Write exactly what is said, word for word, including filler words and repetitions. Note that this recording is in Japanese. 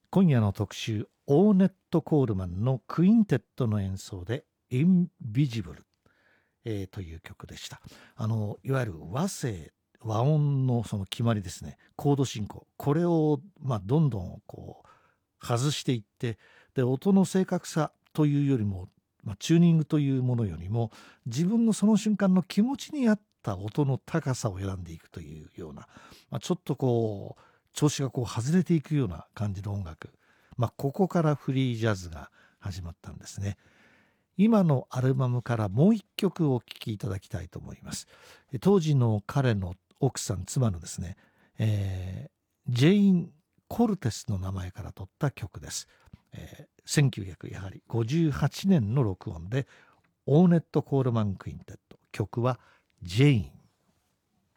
今夜の特集、オーネット・コールマンのクインテットの演奏でインビジブル、えーという曲でした。あのいわゆる和声和音のその決まりですね、コード進行、これをまあどんどんこう外していって、で音の正確さというよりも、まあ、チューニングというものよりも自分のその瞬間の気持ちに合った音の高さを選んでいくというような、まあ、ちょっとこう調子がこう外れていくような感じの音楽、まあ、ここからフリージャズが始まったんですね。今のアルバムからもう一曲お聴きいただきたいと思います。当時の彼の奥さん、妻のですね、えージェイン・コルテスの名前から取った曲です。えーせんきゅうひゃくごじゅうはちねんの録音で、オーネット・コールマン・クインテット、曲はジェイン。